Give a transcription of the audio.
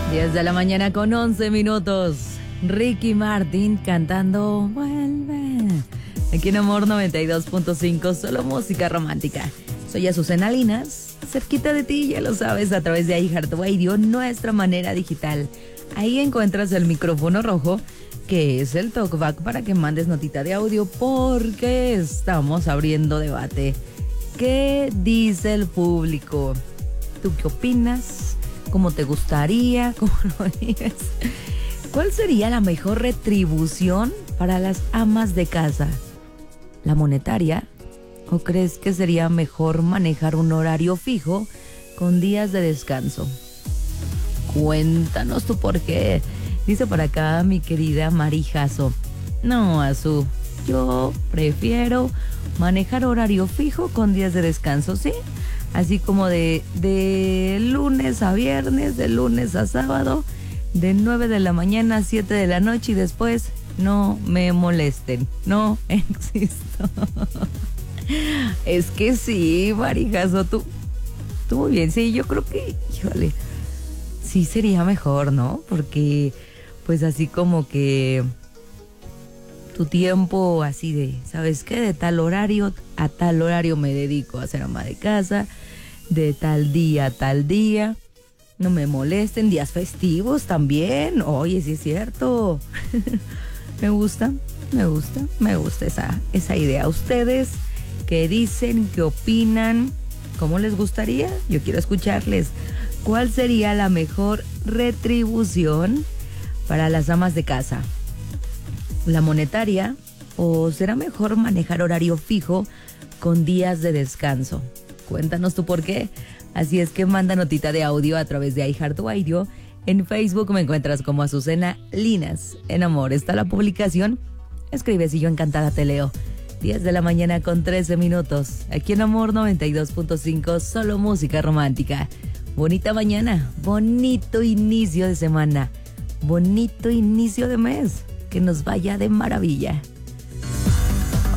10 de la mañana con 11 minutos. Ricky Martin cantando Vuelve. Aquí en Amor 92.5, solo música romántica. Soy Azucena Linas, cerquita de ti, ya lo sabes, a través de iHeartRadio, nuestra manera digital. Ahí encuentras el micrófono rojo, que es el talkback para que mandes notita de audio, porque estamos abriendo debate. ¿Qué dice el público? ¿Tú qué opinas? ¿Cómo te gustaría? ¿Cómo lo harías? ¿Cuál sería la mejor retribución para las amas de casa? ¿La monetaria? ¿O crees que sería mejor manejar un horario fijo con días de descanso? Cuéntanos tú por qué. Dice por acá mi querida Mari Jasso. No, Azu, yo prefiero manejar horario fijo con días de descanso, ¿sí? Así como de lunes a viernes, de lunes a sábado, de 9 de la mañana a 7 de la noche y después no me molesten, no existo. Es que sí, Marijazo, tú muy bien, sí, yo creo que, híjole, sí sería mejor, ¿no? Porque pues así como que tu tiempo así de, ¿sabes qué? De tal horario a tal horario me dedico a ser ama de casa, de tal día a tal día, no me molesten, días festivos también, oye, sí es cierto. Me gusta esa idea. ¿Ustedes qué dicen? ¿Qué opinan? ¿Cómo les gustaría? Yo quiero escucharles. ¿Cuál sería la mejor retribución para las amas de casa? ¿La monetaria? ¿O será mejor manejar horario fijo con días de descanso? Cuéntanos tú por qué. Así es que manda notita de audio a través de iHeartRadio. En Facebook me encuentras como Azucena Linas. En Amor está la publicación. Escribes y yo encantada te leo. 10 de la mañana con 13 minutos. Aquí en Amor 92.5, solo música romántica. Bonita mañana, bonito inicio de semana, bonito inicio de mes. Que nos vaya de maravilla.